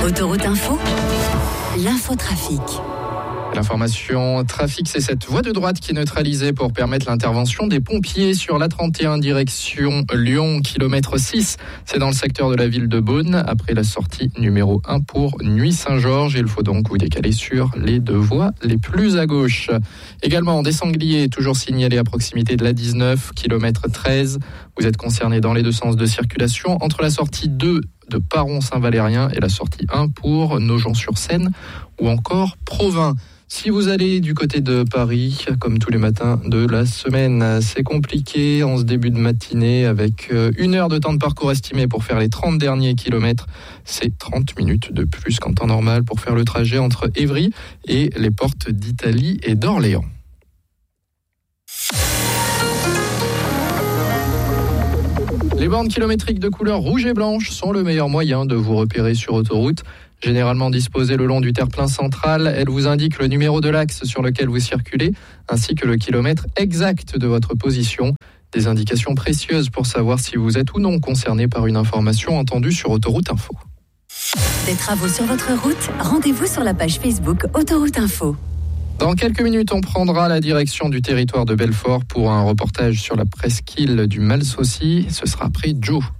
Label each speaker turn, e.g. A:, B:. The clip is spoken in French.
A: Autoroute Info, l'infotrafic.
B: L'information trafic, c'est cette voie de droite qui est neutralisée pour permettre l'intervention des pompiers sur l'A31 direction Lyon, kilomètre 6. C'est dans le secteur de la ville de Beaune, après la sortie numéro 1 pour Nuit-Saint-Georges. Il faut donc vous décaler sur les deux voies les plus à gauche. Également, des sangliers toujours signalés à proximité de l'A19, kilomètre 13. Vous êtes concernés dans les deux sens de circulation entre la sortie 2 de Paron-Saint-Valérien et la sortie 1 pour Nogent-sur-Seine ou encore Provins. Si vous allez du côté de Paris, comme tous les matins de la semaine, c'est compliqué en ce début de matinée avec 1 heure de temps de parcours estimé pour faire les 30 derniers kilomètres. C'est 30 minutes de plus qu'en temps normal pour faire le trajet entre Évry et les portes d'Italie et d'Orléans. Les bornes kilométriques de couleur rouge et blanche sont le meilleur moyen de vous repérer sur autoroute. Généralement disposées le long du terre-plein central, elles vous indiquent le numéro de l'axe sur lequel vous circulez, ainsi que le kilomètre exact de votre position. Des indications précieuses pour savoir si vous êtes ou non concerné par une information entendue sur Autoroute Info.
A: Des travaux sur votre route, rendez-vous sur la page Facebook Autoroute Info.
B: Dans quelques minutes, on prendra la direction du territoire de Belfort pour un reportage sur la presqu'île du Malsaucy. Ce sera après Joe.